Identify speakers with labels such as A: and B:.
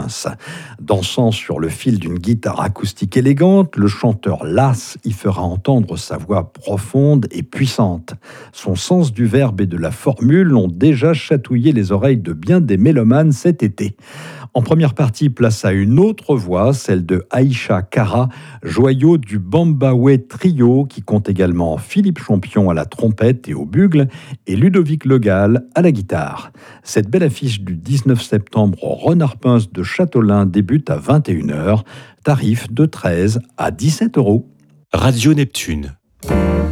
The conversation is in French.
A: Reims. Dansant sur le fil d'une guitare acoustique élégante, le chanteur Las y fera entendre sa voix profonde et puissante. Son sens du verbe et de la formule ont déjà chatouillé les oreilles de bien des mélomanes cet été. En première partie, place à une autre voix, celle de Aïcha Cara, joyau du Bambaoué Trio, qui compte également Philippe Champion à la trompette et au bugle, et Ludovic Legal à la guitare. Cette belle affiche du 19 septembre au Renard Pince de Châteaulin débute à 21h, tarif de 13 à 17 €.
B: Radio Neptune.